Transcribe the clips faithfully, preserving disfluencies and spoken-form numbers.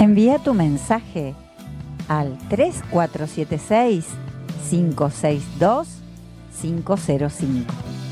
Envía tu mensaje al tres cuatro siete seis, cinco seis dos, cinco cero cinco.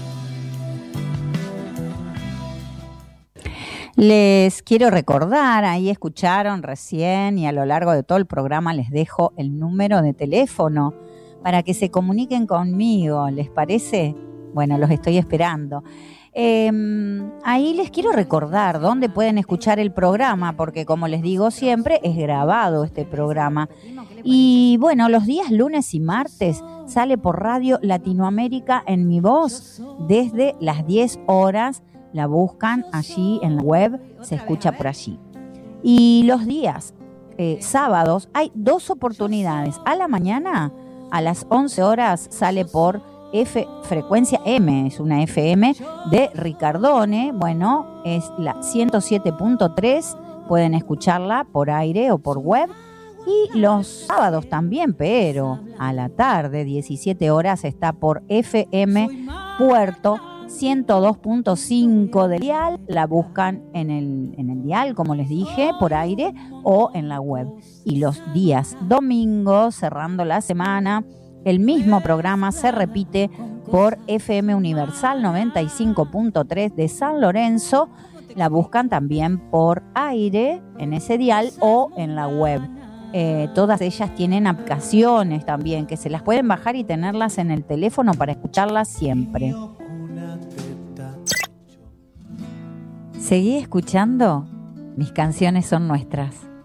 Les quiero recordar, ahí escucharon recién y a lo largo de todo el programa les dejo el número de teléfono para que se comuniquen conmigo, ¿les parece? Bueno, los estoy esperando. Eh, ahí les quiero recordar dónde pueden escuchar el programa, porque como les digo siempre, es grabado este programa. Y bueno, los días lunes y martes sale por Radio Latinoamérica en Mi Voz desde las diez horas. La buscan allí en la web, se escucha por allí. Y los días eh, sábados hay dos oportunidades. A la mañana, a las once horas, sale por F, frecuencia M, es una F M de Ricardone. Bueno, es la ciento siete punto tres, pueden escucharla por aire o por web. Y los sábados también, pero a la tarde, diecisiete horas, está por F M Puerto ciento dos punto cinco del dial, la buscan en el, en el dial, como les dije, por aire o en la web. Y los días domingos, cerrando la semana, el mismo programa se repite por F M Universal noventa y cinco punto tres de San Lorenzo, la buscan también por aire en ese dial o en la web. Eh, todas ellas tienen aplicaciones también que se las pueden bajar y tenerlas en el teléfono para escucharlas siempre. Seguí escuchando, mis canciones son nuestras.